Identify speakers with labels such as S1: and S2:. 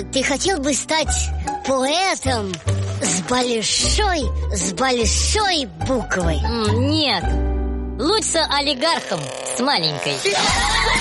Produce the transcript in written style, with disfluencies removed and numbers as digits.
S1: ты хотел бы стать поэтом с большой буквы?
S2: Нет, лучше олигархом с маленькой.